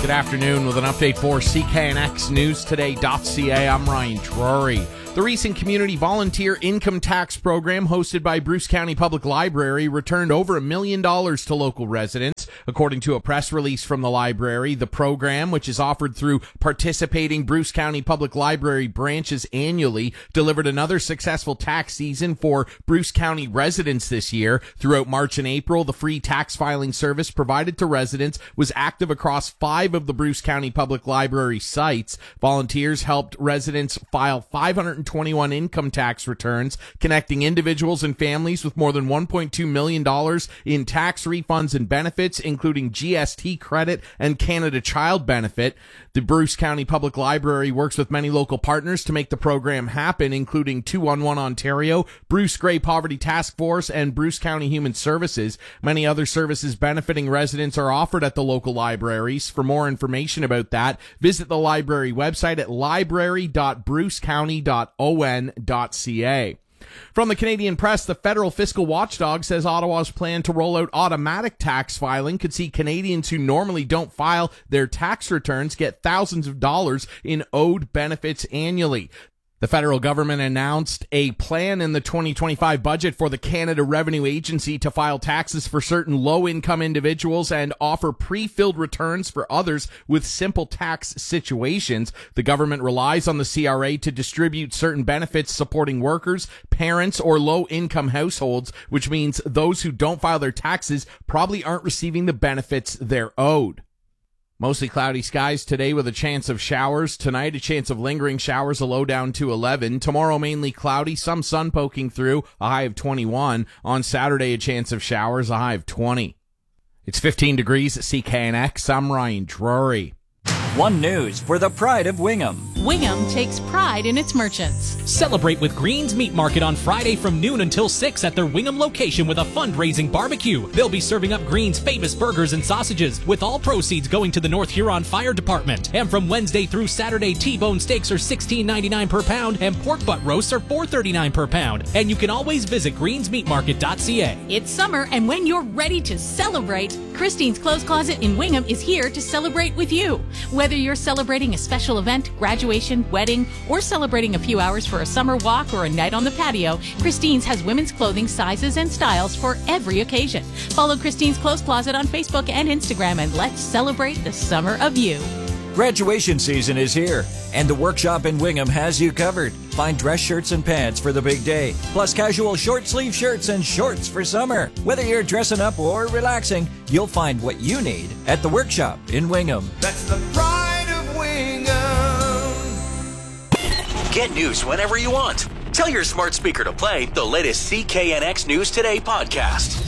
Good afternoon with an update for CKNX News Today.ca. I'm Ryan Drury. The recent Community Volunteer Income Tax Program hosted by Bruce County Public Library returned over $1 million to local residents. According to a press release from the library, the program, which is offered through participating Bruce County Public Library branches annually, delivered another successful tax season for Bruce County residents this year. Throughout March and April, the free tax filing service provided to residents was active across 5 of the Bruce County Public Library sites. Volunteers helped residents file 521 income tax returns, connecting individuals and families with more than $1.2 million in tax refunds and benefits, including GST credit and Canada Child Benefit. The Bruce County Public Library works with many local partners to make the program happen, including 211 Ontario, Bruce Grey Poverty Task Force, and Bruce County Human Services. Many other services benefiting residents are offered at the local libraries. For more information about that, visit the library website at library.brucecounty.on.ca. From the Canadian Press, the federal fiscal watchdog says Ottawa's plan to roll out automatic tax filing could see Canadians who normally don't file their tax returns get thousands of dollars in owed benefits annually. The federal government announced a plan in the 2025 budget for the Canada Revenue Agency to file taxes for certain low-income individuals and offer pre-filled returns for others with simple tax situations. The government relies on the CRA to distribute certain benefits supporting workers, parents, or low-income households, which means those who don't file their taxes probably aren't receiving the benefits they're owed. Mostly cloudy skies today with a chance of showers. Tonight, a chance of lingering showers, a low down to 11. Tomorrow, mainly cloudy, some sun poking through, a high of 21. On Saturday, a chance of showers, a high of 20. It's 15 degrees at CKNX. I'm Ryan Drury. One News for the pride of Wingham. Wingham takes pride in its merchants. Celebrate with Green's Meat Market on Friday from noon until 6 at their Wingham location with a fundraising barbecue. They'll be serving up Green's famous burgers and sausages, with all proceeds going to the North Huron Fire Department. And from Wednesday through Saturday, T-bone steaks are $16.99 per pound and pork butt roasts are $4.39 per pound. And you can always visit greensmeatmarket.ca. It's summer, and when you're ready to celebrate, Christine's Clothes Closet in Wingham is here to celebrate with you. Whether you're celebrating a special event, graduation, wedding, or celebrating a few hours for a summer walk or a night on the patio, Christine's has women's clothing sizes and styles for every occasion. Follow Christine's Clothes Closet on Facebook and Instagram, and let's celebrate the summer of you. Graduation season is here, and the workshop in Wingham has you covered. Find dress shirts and pants for the big day, plus casual short-sleeve shirts and shorts for summer. Whether you're dressing up or relaxing, you'll find what you need at the workshop in Wingham. That's the pride of Wingham. Get news whenever you want. Tell your smart speaker to play the latest CKNX News Today podcast.